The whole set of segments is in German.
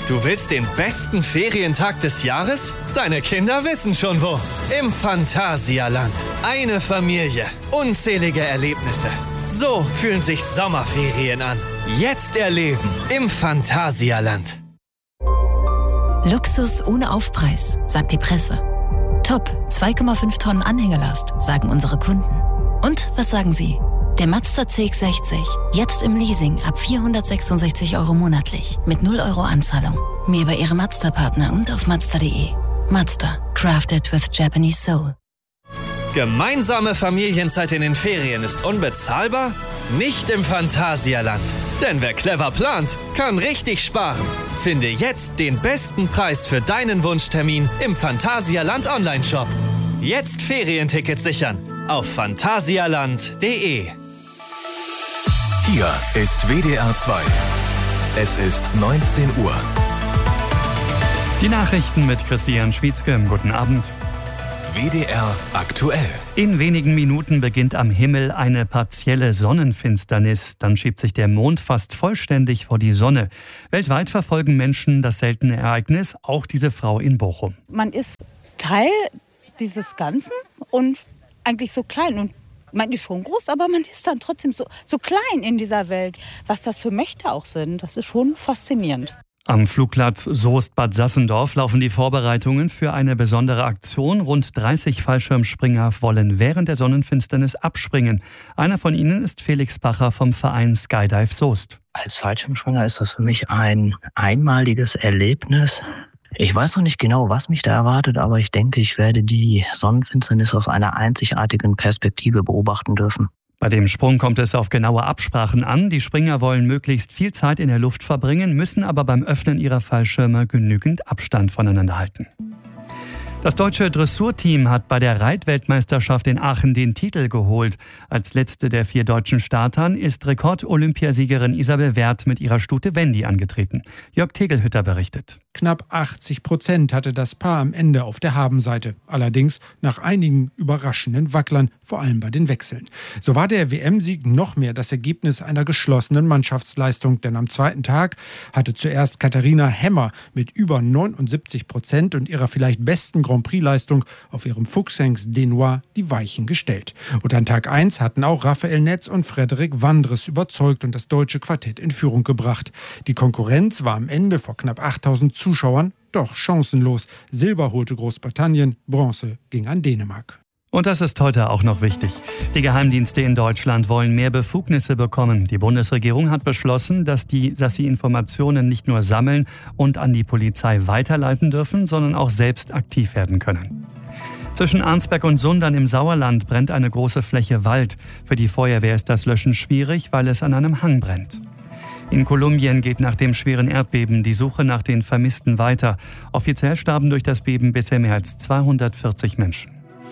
Du willst den besten Ferientag des Jahres? Deine Kinder wissen schon wo. Im Phantasialand. Eine Familie. Unzählige Erlebnisse. So fühlen sich Sommerferien an. Jetzt erleben im Phantasialand. Luxus ohne Aufpreis, sagt die Presse. Top, 2,5 Tonnen Anhängelast, sagen unsere Kunden. Und was sagen Sie? Der Mazda CX-60, jetzt im Leasing ab 466 € monatlich, mit 0 € Anzahlung. Mehr bei Ihrem Mazda-Partner und auf Mazda.de. Mazda, crafted with Japanese soul. Gemeinsame Familienzeit in den Ferien ist unbezahlbar? Nicht im Phantasialand. Denn wer clever plant, kann richtig sparen. Finde jetzt den besten Preis für deinen Wunschtermin im Phantasialand Online-Shop. Jetzt Ferientickets sichern auf phantasialand.de. Hier ist WDR 2. Es ist 19 Uhr. Die Nachrichten mit Christian Schwietzke. Guten Abend. WDR aktuell. In wenigen Minuten beginnt am Himmel eine partielle Sonnenfinsternis. Dann schiebt sich der Mond fast vollständig vor die Sonne. Weltweit verfolgen Menschen das seltene Ereignis, auch diese Frau in Bochum. Man ist Teil dieses Ganzen und eigentlich so klein. Und man ist schon groß, aber man ist dann trotzdem so klein in dieser Welt. Was das für Mächte auch sind, das ist schon faszinierend. Am Flugplatz Soest-Bad Sassendorf laufen die Vorbereitungen für eine besondere Aktion. Rund 30 Fallschirmspringer wollen während der Sonnenfinsternis abspringen. Einer von ihnen ist Felix Bacher vom Verein Skydive Soest. Als Fallschirmspringer ist das für mich ein einmaliges Erlebnis. Ich weiß noch nicht genau, was mich da erwartet, aber ich denke, ich werde die Sonnenfinsternis aus einer einzigartigen Perspektive beobachten dürfen. Bei dem Sprung kommt es auf genaue Absprachen an. Die Springer wollen möglichst viel Zeit in der Luft verbringen, müssen aber beim Öffnen ihrer Fallschirme genügend Abstand voneinander halten. Das deutsche Dressurteam hat bei der Reitweltmeisterschaft in Aachen den Titel geholt. Als letzte der 4 deutschen Startern ist Rekord-Olympiasiegerin Isabel Werth mit ihrer Stute Wendy angetreten. Jörg Tegelhütter berichtet. Knapp 80% hatte das Paar am Ende auf der Habenseite. Allerdings nach einigen überraschenden Wacklern, vor allem bei den Wechseln. So war der WM-Sieg noch mehr das Ergebnis einer geschlossenen Mannschaftsleistung. Denn am zweiten Tag hatte zuerst Katharina Hemmer mit über 79% und ihrer vielleicht besten Grand Prix-Leistung auf ihrem Fuchshengst Denois die Weichen gestellt. Und an Tag 1 hatten auch Raphael Netz und Frederik Wandres überzeugt und das deutsche Quartett in Führung gebracht. Die Konkurrenz war am Ende vor knapp 8000 Zuschauern doch chancenlos. Silber holte Großbritannien, Bronze ging an Dänemark. Und das ist heute auch noch wichtig. Die Geheimdienste in Deutschland wollen mehr Befugnisse bekommen. Die Bundesregierung hat beschlossen, dass sie Informationen nicht nur sammeln und an die Polizei weiterleiten dürfen, sondern auch selbst aktiv werden können. Zwischen Arnsberg und Sundern im Sauerland brennt eine große Fläche Wald. Für die Feuerwehr ist das Löschen schwierig, weil es an einem Hang brennt. In Kolumbien geht nach dem schweren Erdbeben die Suche nach den Vermissten weiter. Offiziell starben durch das Beben bisher mehr als 240 Menschen.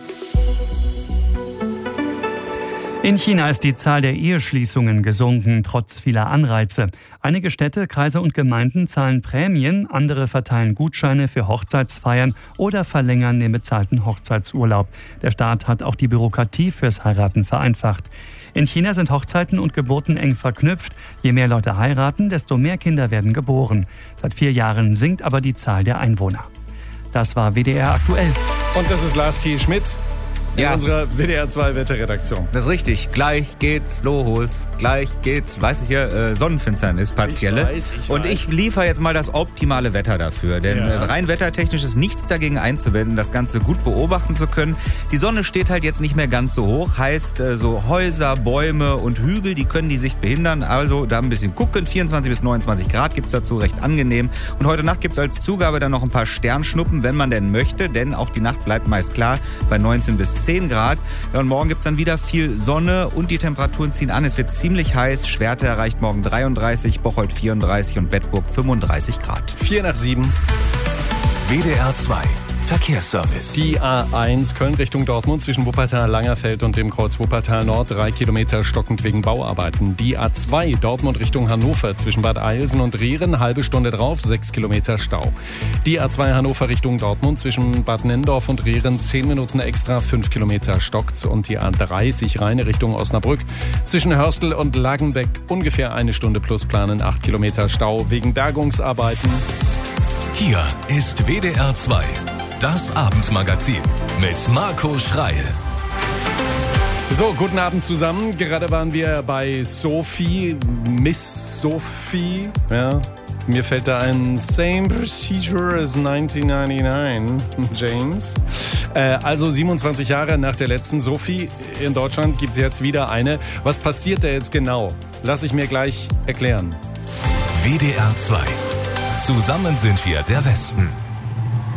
In China ist die Zahl der Eheschließungen gesunken, trotz vieler Anreize. Einige Städte, Kreise und Gemeinden zahlen Prämien, andere verteilen Gutscheine für Hochzeitsfeiern oder verlängern den bezahlten Hochzeitsurlaub. Der Staat hat auch die Bürokratie fürs Heiraten vereinfacht. In China sind Hochzeiten und Geburten eng verknüpft. Je mehr Leute heiraten, desto mehr Kinder werden geboren. Seit 4 Jahren sinkt aber die Zahl der Einwohner. Das war WDR aktuell. Und das ist Lars T. Schmidt. In unserer WDR 2 Wetterredaktion. Das ist richtig. Gleich geht's los. Gleich geht's, weiß ich ja, Sonnenfinsternis, partielle. Ich weiß. Und ich liefere jetzt mal das optimale Wetter dafür. Denn rein wettertechnisch ist nichts dagegen einzuwenden, das Ganze gut beobachten zu können. Die Sonne steht halt jetzt nicht mehr ganz so hoch. Heißt, so Häuser, Bäume und Hügel, die können die Sicht behindern. Also da ein bisschen gucken. 24 bis 29 Grad gibt's dazu, recht angenehm. Und heute Nacht gibt's als Zugabe dann noch ein paar Sternschnuppen, wenn man denn möchte. Denn auch die Nacht bleibt meist klar bei 19 bis 10 Grad. Ja, und morgen gibt es dann wieder viel Sonne und die Temperaturen ziehen an. Es wird ziemlich heiß. Schwerte erreicht morgen 33, Bocholt 34 und Bedburg 35 Grad. 4:07. WDR 2 Verkehrsservice. Die A1 Köln Richtung Dortmund zwischen Wuppertal-Langerfeld und dem Kreuz Wuppertal-Nord 3 Kilometer stockend wegen Bauarbeiten. Die A2 Dortmund Richtung Hannover zwischen Bad Eilsen und Rehren, halbe Stunde drauf, 6 Kilometer Stau. Die A2 Hannover Richtung Dortmund zwischen Bad Nennendorf und Rehren 10 Minuten extra, 5 Kilometer stockt. Und die A30 Rheine Richtung Osnabrück zwischen Hörstel und Lagenbeck ungefähr 1 Stunde plus planen, 8 Kilometer Stau wegen Bergungsarbeiten. Hier ist WDR 2, das Abendmagazin mit Marco Schreil. So, guten Abend zusammen. Gerade waren wir bei Sophie, Miss Sophie. Ja, mir fällt da ein Same Procedure as 1999, James. Also 27 Jahre nach der letzten Sophie in Deutschland gibt es jetzt wieder eine. Was passiert da jetzt genau? Lass ich mir gleich erklären. WDR 2. Zusammen sind wir der Westen.